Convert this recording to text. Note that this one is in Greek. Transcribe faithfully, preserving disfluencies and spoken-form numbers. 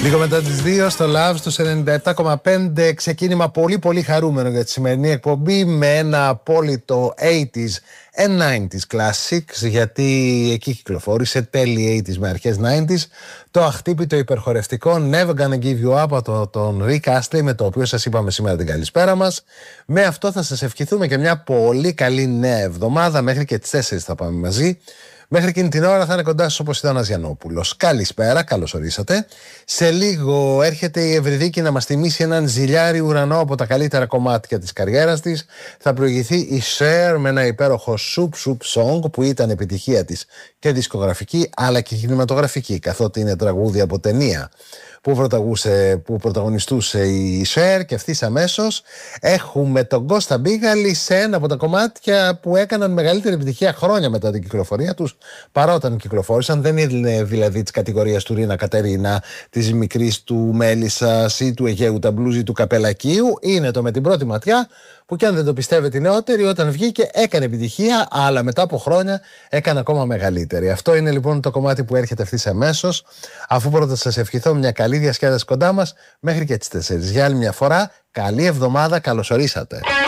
Λίγο μετά τις δύο στο Love στους ενενήντα επτά κόμμα πέντε, ξεκίνημα πολύ πολύ χαρούμενο για τη σημερινή εκπομπή με ένα απόλυτο ογδόντα and ενενήντα classics, γιατί εκεί κυκλοφόρησε τέλη ογδόντα με αρχές ενενήντα το αχτύπητο υπερχορευτικό Never Gonna Give You Up από τον Rick Astley, με το οποίο σας είπαμε σήμερα την καλησπέρα μας. Με αυτό θα σας ευχηθούμε και μια πολύ καλή νέα εβδομάδα. Μέχρι και τις τέσσερις θα πάμε μαζί. Μέχρι εκείνη την ώρα θα είναι κοντά σας ο Ποσειδώνας Γιαννόπουλος. Καλησπέρα, καλώς ορίσατε. Σε λίγο έρχεται η Ευρυδίκη να μας θυμίσει έναν ζηλιάρι ουρανό από τα καλύτερα κομμάτια της καριέρας της. Θα προηγηθεί η Cher με ένα υπέροχο Soup Soup Song που ήταν επιτυχία της και δισκογραφική αλλά και κινηματογραφική, καθότι είναι τραγούδι από ταινία που, που πρωταγωνιστούσε η Cher. Και ευθύς αμέσως έχουμε τον Κώστα Μπίγαλη σε ένα από τα κομμάτια που έκαναν μεγαλύτερη επιτυχία χρόνια μετά την κυκλοφορία τους, παρά όταν κυκλοφόρησαν. Δεν είναι δηλαδή της κατηγορίας του Ρίνα Κατερίνα, της μικρής του Μέλισσας ή του Αιγαίου Ταμπλούζη του Καπελακίου. Είναι το Με την πρώτη ματιά, που κι αν δεν το πιστεύετε οι νεότεροι, όταν βγήκε έκανε επιτυχία, αλλά μετά από χρόνια έκανε ακόμα μεγαλύτερη. Αυτό είναι λοιπόν το κομμάτι που έρχεται ευθύς αμέσως, αφού πρώτα σας ευχηθώ μια καλή διασκέδαση κοντά μας μέχρι και τις τέσσερις. Για άλλη μια φορά, καλή εβδομάδα, καλώς ορίσατε.